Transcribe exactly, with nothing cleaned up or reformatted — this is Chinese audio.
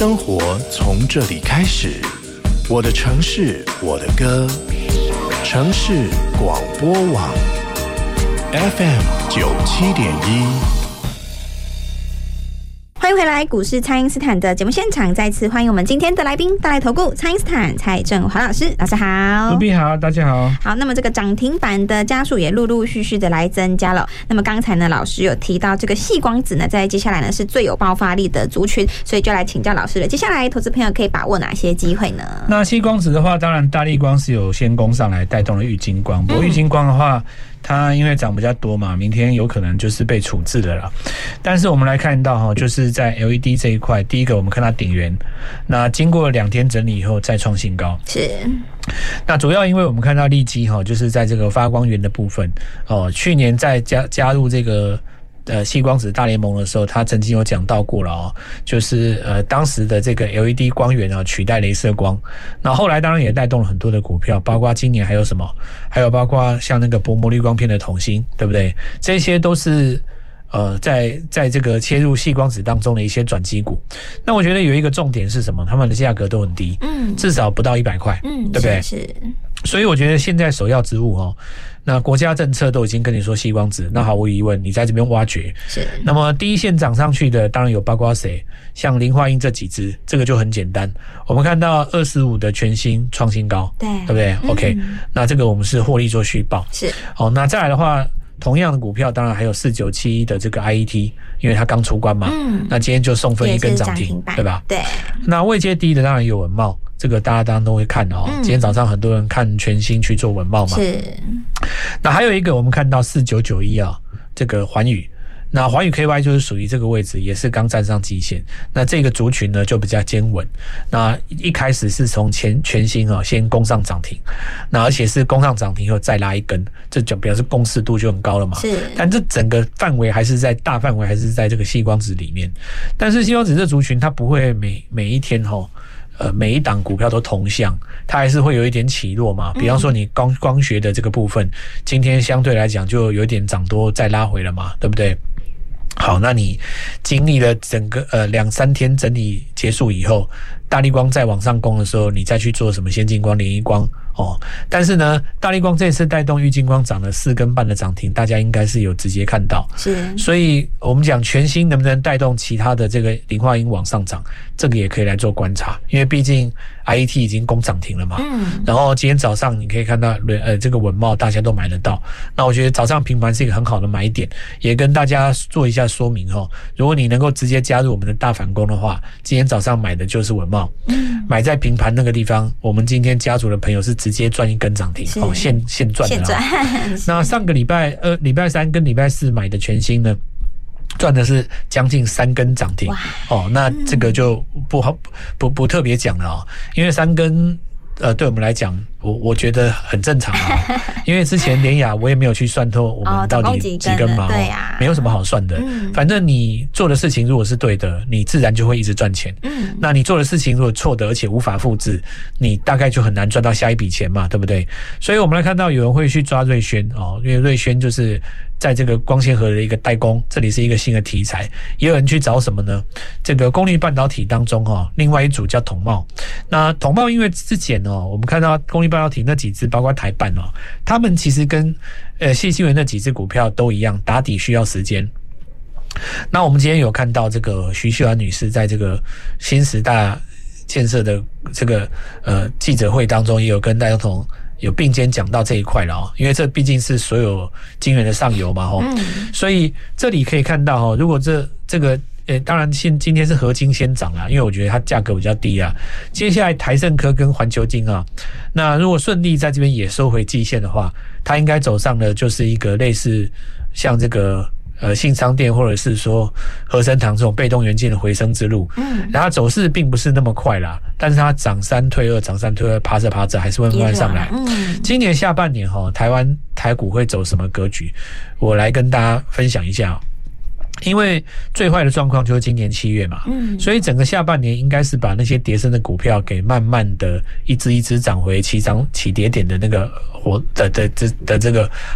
生活从这里开始，我的城市，我的歌，城市广播网 F M 九七点一。 欢迎回来，股市蔡因斯坦的节目现场，再次欢迎我们今天的来宾，大来投顾蔡因斯坦蔡正华老师，老师好。 卢比好，大家好。 好，那么这个涨停板的家数也陆陆续续的来增加了。那么刚才呢，老师有提到这个矽光子呢，在接下来呢是最有爆发力的族群，所以就来请教老师了。接下来投资朋友可以把握哪些机会呢？ 那矽光子的话，当然大立光是有先攻上来带动了玉晶光，不过玉晶光的话，它因为涨比较多嘛，明天有可能就是被处置的了。但是我们来看到哈，就是在 L E D 这一块，第一个我们看它顶圆，那经过两天整理以后再创新高。 是。 那主要因为我们看到利基哈，就是在这个发光源的部分哦，去年在加加入这个。呃，矽光子大联盟的时候，他曾经有讲到过了哦，就是呃当时的这个 L E D 光源啊取代雷射光，那后来当然也带动了很多的股票，包括今年还有什么，还有包括像那个薄膜滤光片的统芯，对不对？这些都是呃在在这个切入矽光子当中的一些转机股。那我觉得有一个重点是什么？他们的价格都很低，嗯，至少不到一百块，嗯，对不对？ 是。 所以我觉得现在首要之务哦，那国家政策都已经跟你说矽光子，那毫无疑问，你在这边挖掘。是。那么第一线涨上去的，当然有包括谁，像菱化英这几只，这个就很简单。我们看到二十五的全新创新高，对，对不对、嗯、？OK， 那这个我们是获利做续报。是。好，那再来的话，同样的股票，当然还有四九七一的这个 I E T， 因为它刚出关嘛，嗯，那今天就送分一根涨停，对吧？对。那位阶低的当然有文茂。这个大家当然都会看哦、嗯，今天早上很多人看全新去做文茂嘛。是。那还有一个我们看到四九九一啊，这个环宇，那环宇 K Y 就是属于这个位置，也是刚站上季线。那这个族群呢就比较坚稳。那一开始是从前全新啊先攻上涨停，那而且是攻上涨停以后再拉一根，这就表示共识度就很高了嘛。是。但这整个范围还是在大范围还是在这个矽光子里面，但是矽光子这族群它不会每每一天哈。呃，每一档股票都同向，它还是会有一点起落嘛。比方说你光光学的这个部分，今天相对来讲就有点涨多再拉回了嘛，对不对？好，那你经历了整个呃两三天整理结束以后，大立光再往上攻的时候，你再去做什么先进光、联一光哦。但是呢，大立光这次带动玉晶光涨了四根半的涨停，大家应该是有直接看到。是，所以我们讲全新能不能带动其他的这个菱化英往上涨，这个也可以来做观察，因为毕竟 I E T 已经攻涨停了嘛。嗯。然后今天早上你可以看到，呃，这个文茂大家都买得到。那我觉得早上平盘是一个很好的买点，也跟大家做一下说明哦。如果你能够直接加入我们的大反攻的话，今天早上买的就是文茂。嗯。买在平盘那个地方，我们今天家族的朋友是直接赚一根涨停，哦，现现赚的啦。那上个礼拜二、礼拜三跟礼拜四买的全新呢？赚的是将近三根涨停哦，那这个就不好不不特别讲了哦，因为三根呃对我们来讲，我我觉得很正常啊，因为之前联亚我也没有去算透我们到底几根嘛，对啊，没有什么好算的，嗯，反正你做的事情如果是对的，你自然就会一直赚钱，嗯，那你做的事情如果错的而且无法复制，你大概就很难赚到下一笔钱嘛，对不对？所以我们来看到有人会去抓瑞轩哦，因为瑞轩就是在这个光纤盒的一个代工，这里是一个新的题材，也有人去找什么呢？这个功率半导体当中哦，另外一组叫统茂。那统茂因为之前哦，我们看到功率半导体那几只，包括台半哦，他们其实跟呃矽晶圆那几只股票都一样，打底需要时间。那我们今天有看到这个徐秀兰女士在这个新时代建设的这个呃记者会当中，也有跟戴总统有并肩讲到这一块了哦，因为这毕竟是所有晶圆的上游嘛吼，所以这里可以看到哦，如果这这个呃，当然现今天是合金先涨啦，因为我觉得它价格比较低啊。接下来台盛科跟环球晶啊，那如果顺利在这边也收回季线的话，它应该走上的就是一个类似像这个呃信昌电或者是说和生堂这种被动元件的回升之路。嗯，然后走势并不是那么快啦，但是它涨三退二，涨三退二，爬着爬着还是会慢慢上来。嗯，今年下半年哈，台湾台股会走什么格局？我来跟大家分享一下。因为最坏的状况就是今年七月嘛，嗯，所以整个下半年应该是把那些跌升的股票给慢慢的一只一只涨回起涨起跌点的那个活的的的的这个